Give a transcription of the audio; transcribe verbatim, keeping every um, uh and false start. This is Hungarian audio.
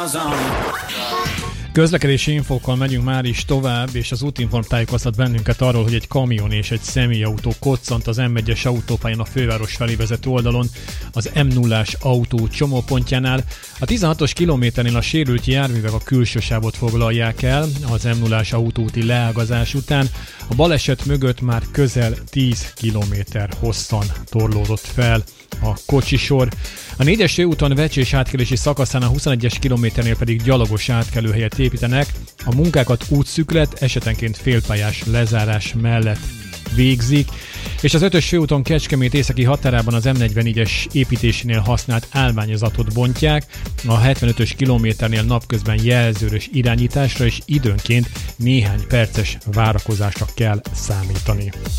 Közlekedési infókkal megyünk már is tovább, és az Útinform tájékoztat bennünket arról, hogy egy kamion és egy személyautó koccant az M egyes autópályán a főváros felé vezető oldalon az M nullás autó csomópontjánál. A tizenhatos kilométernél a sérült járművek a külső sávot foglalják el az M nullás autóúti leágazás után. A baleset mögött már közel tíz kilométer hosszan torlódott fel a kocsisor. A négyes főúton Vecsés átkelési szakaszán a huszonegyes kilométernél pedig gyalogos átkelőhelyet építenek. A munkákat útszűkület, esetenként félpályás lezárás mellett végzik, és az ötös főúton Kecskemét északi határában az M negyvennégyes építésénél használt állványozatot bontják. A hetvenötös kilométernél napközben jelzőrös irányításra és időnként néhány perces várakozásra kell számítani.